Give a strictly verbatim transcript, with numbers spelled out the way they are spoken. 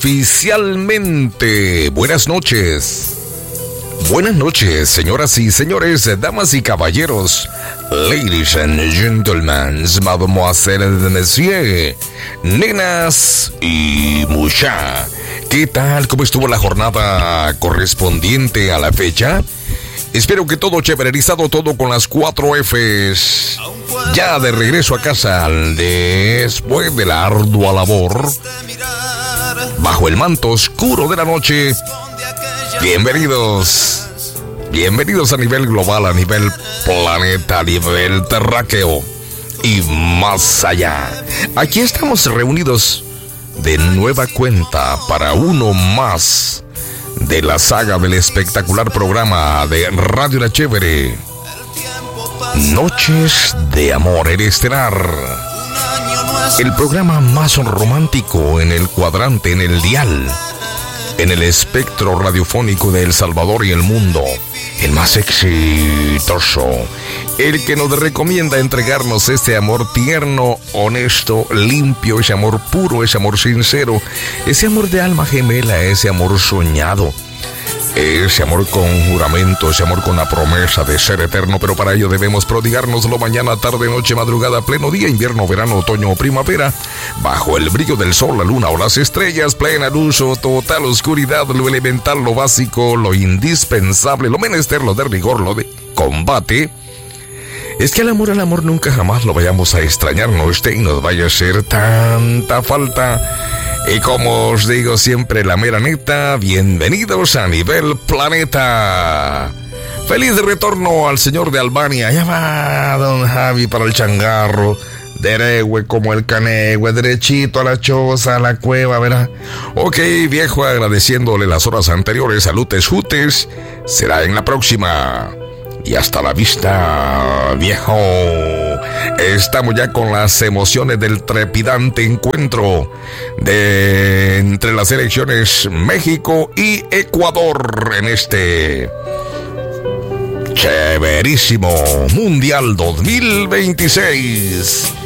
oficialmente. Buenas noches. Buenas noches, señoras y señores, damas y caballeros, ladies and gentlemen, mademoiselles et messieurs, nenas y mucha. ¿Qué tal? ¿Cómo estuvo la jornada correspondiente a la fecha? Espero que todo chévererizado, todo con las cuatro Fs. Ya de regreso a casa, después de la ardua labor, bajo el manto oscuro de la noche. Bienvenidos, bienvenidos a nivel global, a nivel planeta, a nivel terráqueo y más allá. Aquí estamos reunidos de nueva cuenta para uno más de la saga del espectacular programa de Radio La Chévere, Noches de Amor en Estelar. El programa más romántico en el cuadrante, en el dial, en el espectro radiofónico de El Salvador y el mundo. El más exitoso, el que nos recomienda entregarnos este amor tierno, honesto, limpio, ese amor puro, ese amor sincero, ese amor de alma gemela, ese amor soñado, ese amor con juramento, ese amor con la promesa de ser eterno. Pero para ello debemos prodigárnoslo mañana, tarde, noche, madrugada, pleno día, invierno, verano, otoño o primavera, bajo el brillo del sol, la luna o las estrellas, plena luz o total oscuridad, lo elemental, lo básico, lo indispensable, lo menester, lo de rigor, lo de combate. Es que el amor, al amor nunca jamás lo vayamos a extrañar, no esté y nos vaya a hacer tanta falta. Y como os digo siempre, la mera neta, bienvenidos a nivel planeta. Feliz retorno al señor de Albania. Ya va don Javi para el changarro. Deregue como el canegüe, derechito a la choza, a la cueva, ¿verdad? Ok, viejo, agradeciéndole las horas anteriores, salutes, jutes. Será en la próxima. Y hasta la vista, viejo. Estamos ya con las emociones del trepidante encuentro de entre las selecciones México y Ecuador en este chéverísimo Mundial dos mil veintiséis.